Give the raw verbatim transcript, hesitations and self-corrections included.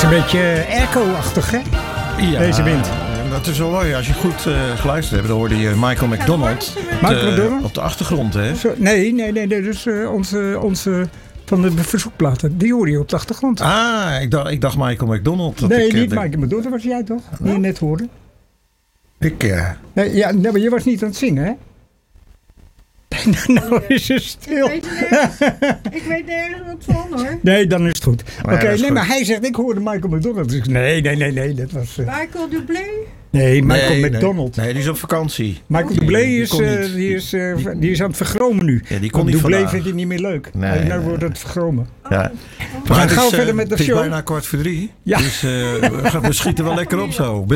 is een beetje airco-achtig, hè? Ja, deze wind. Dat is wel mooi. Als je goed uh, geluisterd hebt, dan hoorde je Michael McDonald op Michael de, McDonald? op de achtergrond. Hè? Zo, nee, nee, nee, nee. Dus uh, onze, onze van de verzoekplaten, die hoorde je op de achtergrond. Ah, ik dacht, ik dacht Michael McDonald. Dat nee, ik, niet de... Michael McDonald, dat was jij toch? Die je net hoorde. Ik, uh... nee, ja, nee, maar je was niet aan het zingen, hè? Nou is het stil. Ik weet nergens, ik weet nergens wat van, hoor. Nee, dan is het goed. Oké, okay, ja, nee, goed. maar hij zegt, ik hoorde Michael McDonald. Dus nee, nee, nee, nee, dat was... Uh... Michael Dublé? Nee, Michael nee, McDonald. Nee. nee, die is op vakantie. Michael Dublé is, die, die, uh, die, is, uh, die is aan het vergromen nu. Ja, die kon niet Dublé vandaag. vindt hij niet meer leuk. Nee, en nu nee. wordt het vergromen. Ja. We gaan dus, gauw uh, verder met de het show. Het is bijna kwart voor drie. Ja. Dus uh, we, we schieten wel lekker op zo.